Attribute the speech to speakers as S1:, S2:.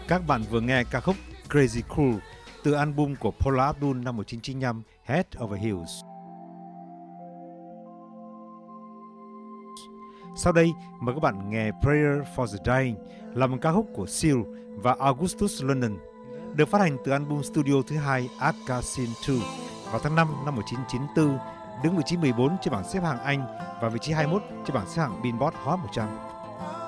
S1: Các bạn vừa nghe ca khúc Crazy Cool từ album của Paula Abdul năm 1995, Head Over Heels. Sau đây, mời các bạn nghe Prayer for the Dying là một ca khúc của Seal và Augustus London, được phát hành từ album studio thứ hai Arcasin 2 vào tháng 5 năm 1994, đứng vị trí 14 trên bảng xếp hạng Anh và vị trí 21 trên bảng xếp hạng Billboard Hot 100.